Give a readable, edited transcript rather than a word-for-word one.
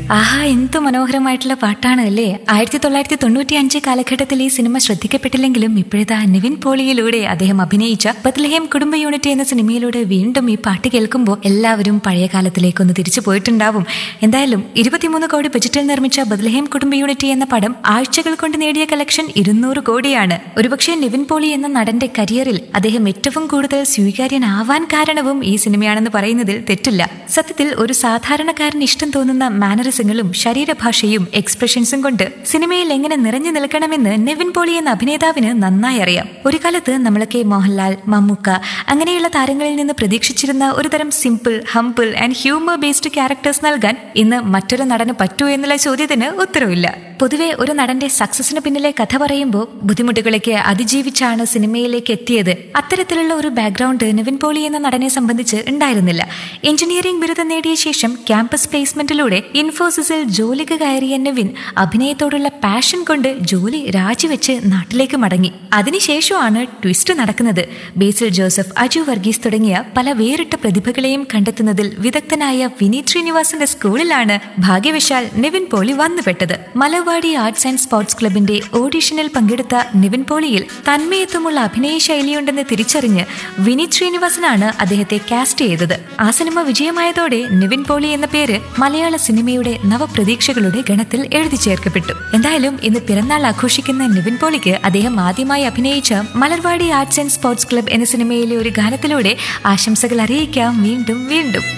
ആഹാ, എന്തു മനോഹരമായിട്ടുള്ള പാട്ടാണ് അല്ലേ. 1995 കാലഘട്ടത്തിൽ ഈ സിനിമ ശ്രദ്ധിക്കപ്പെട്ടില്ലെങ്കിലും ഇപ്പോഴത്തെ നിവിൻ പോളിയിലൂടെ അദ്ദേഹം അഭിനയിച്ച ബത്ലഹേം കുടുംബ യൂണിറ്റ് എന്ന സിനിമയിലൂടെ വീണ്ടും ഈ പാട്ട് കേൾക്കുമ്പോൾ എല്ലാവരും പഴയ കാലത്തിലേക്കൊന്ന് തിരിച്ചു പോയിട്ടുണ്ടാവും. എന്തായാലും 23 കോടി ബജറ്റിൽ നിർമ്മിച്ച ബത്ലഹേം കുടുംബ യൂണിറ്റ് എന്ന പടം ആഴ്ചകൾ കൊണ്ട് നേടിയ കളക്ഷൻ 200 കോടിയാണ്. ഒരുപക്ഷെ നിവിൻ പോളി എന്ന നടന്റെ കരിയറിൽ അദ്ദേഹം ഏറ്റവും കൂടുതൽ സ്വീകാര്യനാവാൻ കാരണവും ഈ സിനിമയാണെന്ന് പറയുന്നതിൽ തെറ്റില്ല. സത്യത്തിൽ ഒരു സാധാരണക്കാരന് ഇഷ്ടം തോന്നുന്ന മാനറിസങ്ങളും ശരീരഭാഷയും എക്സ്പ്രഷൻസും കൊണ്ട് സിനിമയിൽ എങ്ങനെ നിറഞ്ഞു നിൽക്കണമെന്ന് നിവിൻ പോളി എന്ന അഭിനേതാവിന് നന്നായി അറിയാം. ഒരു കാലത്ത് നമ്മളൊക്കെ മോഹൻലാൽ, മമ്മൂക്ക അങ്ങനെയുള്ള താരങ്ങളിൽ നിന്ന് പ്രതീക്ഷിച്ചിരുന്ന ഒരുതരം simple, humble and humour based characters നൽകാൻ ഇന്ന് മറ്റൊരു നടന് പറ്റൂ എന്നുള്ള ചോദ്യത്തിന് ഉത്തരവില്ല. പൊതുവെ ഒരു നടന്റെ സക്സസിന് പിന്നിലെ കഥ പറയുമ്പോൾ ബുദ്ധിമുട്ടുകളൊക്കെ അതിജീവിച്ചാണ് സിനിമയിലേക്ക് എത്തിയത്. അത്തരത്തിലുള്ള ഒരു ബാക്ക്ഗ്രൗണ്ട് നിവിൻ പോളി എന്ന നടനെ സംബന്ധിച്ച് ഉണ്ടായിരുന്നില്ല. എഞ്ചിനീയറിംഗ് ബിരുദം നേടിയ ശേഷം ക്യാമ്പസ് പ്ലേസ്മെന്റിലൂടെ ഇൻഫോസിസിൽ ജോലിക്ക് കയറിയ നിവിൻ അഭിനയത്തോടുള്ള പാഷൻ കൊണ്ട് ജോലി രാജിവെച്ച് നാട്ടിലേക്ക് മടങ്ങി. അതിനുശേഷമാണ് ട്വിസ്റ്റ് നടക്കുന്നത്. ബേസിൽ ജോസഫ്, അജു വർഗീസ് തുടങ്ങിയ പല വേറിട്ട പ്രതിഭകളെയും കണ്ടെത്തുന്നതിൽ വിദഗ്ധനായ വിനീത് ശ്രീനിവാസന്റെ സ്കൂളിലാണ് ഭാഗ്യവശാൽ Nivin Pauly വന്നുപെട്ടത്. മലവാടി arts and sports ക്ലബിന്റെ ഓഡീഷനിൽ പങ്കെടുത്ത നിവിൻ പോളിയിൽ തന്മയത്വമുള്ള അഭിനയ ശൈലിയുണ്ടെന്ന് തിരിച്ചറിഞ്ഞ് വിനീത് ശ്രീനിവാസനാണ് അദ്ദേഹത്തെ കാസ്റ്റ് ചെയ്തത്. ആ സിനിമ വിജയമായതോടെ നിവിൻ പോളി എന്ന പേര് മലയാള സിനിമയുടെ നവപ്രതീക്ഷകളുടെ ഗണത്തിൽ എഴുതി ചേർക്കപ്പെട്ടു. എന്തായാലും ഇന്ന് പിറന്നാൾ ആഘോഷിക്കുന്ന നിവിൻ പോളിക്ക് അദ്ദേഹം ആദ്യമായി അഭിനയിച്ച Malarvadi arts and sports club എന്ന സിനിമയിലെ ഒരു ഗാനത്തിലൂടെ ആശംസകൾ അറിയിക്കാം വീണ്ടും വീണ്ടും.